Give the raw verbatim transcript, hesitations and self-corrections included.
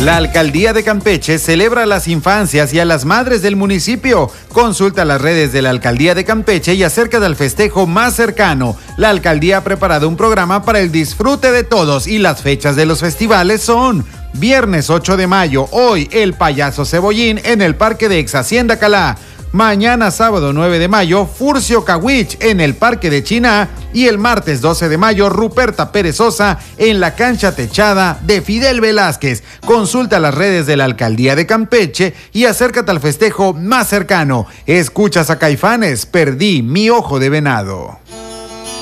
La Alcaldía de Campeche celebra a las infancias y a las madres del municipio. Consulta las redes de la Alcaldía de Campeche y acerca del festejo más cercano. La Alcaldía ha preparado un programa para el disfrute de todos y las fechas de los festivales son: viernes ocho de mayo, hoy el Payaso Cebollín en el Parque de Ex Hacienda Calá. Mañana sábado nueve de mayo, Furcio Cawich en el Parque de Chiná, y el martes doce de mayo, Ruperta Perezosa en la cancha techada de Fidel Velázquez. Consulta las redes de la Alcaldía de Campeche y acércate al festejo más cercano. Escuchas a Caifanes, Perdí mi ojo de venado.